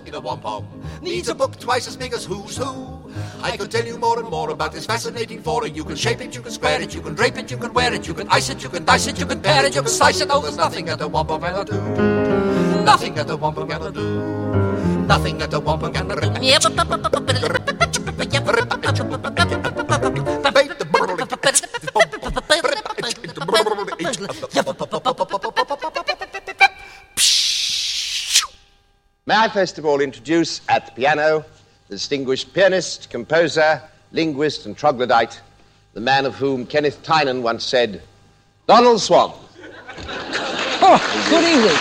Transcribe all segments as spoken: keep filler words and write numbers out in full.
in a wampum. Needs a book twice as big as Who's Who. I could tell you more and more about this fascinating flora. You can shape it, you can square it, you can drape it, you can wear it, you can ice it, you can dice it, you can pair it, you can slice it. Oh, there's nothing that a wampum can do. Nothing that a wampum can do. Nothing that a wampum can do. May I first of all introduce at the piano the distinguished pianist, composer, linguist and troglodyte, the man of whom Kenneth Tynan once said, Donald Swann. Oh, good evening.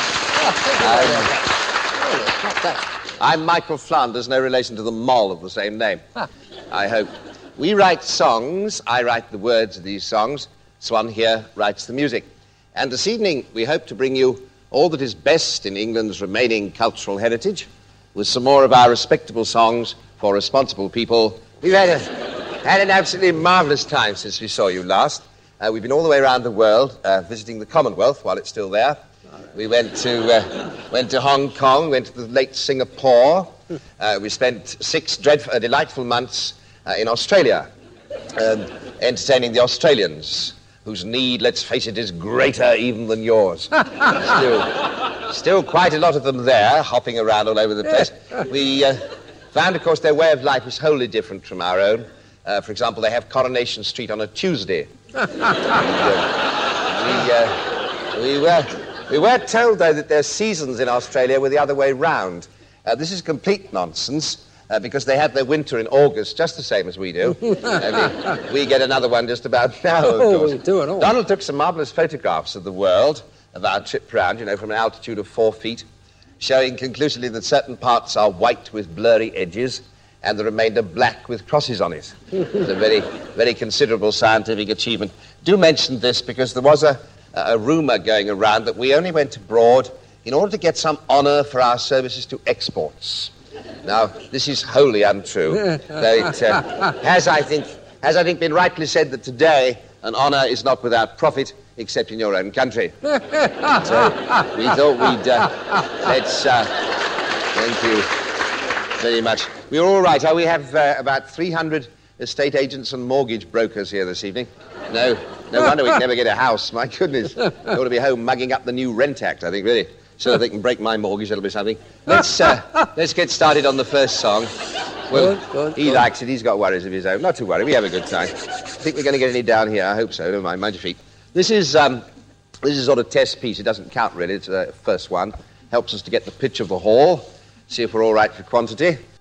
Um, I'm Michael Flanders, no relation to the Moll of the same name, huh. I hope. We write songs, I write the words of these songs, Swann here writes the music. And this evening we hope to bring you all that is best in England's remaining cultural heritage, with some more of our respectable songs for responsible people. We've had, a, had an absolutely marvellous time since we saw you last. Uh, we've been all the way around the world, uh, visiting the Commonwealth while it's still there. We went to uh, went to Hong Kong, went to the late Singapore. Uh, we spent six dreadful, uh, delightful months uh, in Australia, um, entertaining the Australians, whose need, let's face it, is greater even than yours. still, still quite a lot of them there, hopping around all over the place. We uh, found, of course, their way of life was wholly different from our own. Uh, for example, they have Coronation Street on a Tuesday. and, uh, we, uh, we, were, we were told, though, that their seasons in Australia were the other way round. Uh, this is complete nonsense. Uh, because they have their winter in August, just the same as we do. I mean, we get another one just about now, of oh, course. We do it all. Donald took some marvellous photographs of the world, of our trip round, you know, from an altitude of four feet, showing conclusively that certain parts are white with blurry edges and the remainder black with crosses on it. It's a very, very considerable scientific achievement. Do mention this because there was a, a rumour going around that we only went abroad in order to get some honour for our services to exports. Now, this is wholly untrue. Though it uh, has, I think, has, I think, been rightly said that today an honour is not without profit, except in your own country. So we thought we'd uh, let's. Uh, thank you very much. We're all right. Oh, we have uh, about three hundred estate agents and mortgage brokers here this evening. No, no wonder we'd never get a house. My goodness, they ought to be home mugging up the new Rent Act, I think, really. So they can break my mortgage, that'll be something. Let's uh, let's get started on the first song. Well, good, good, he good. likes it. He's got worries of his own. Not to worry. We have a good time. Think we're going to get any down here? I hope so. Never mind. Mind your feet. This is um, this is sort of test piece. It doesn't count really. It's the first one. Helps us to get the pitch of the hall. See if we're all right for quantity.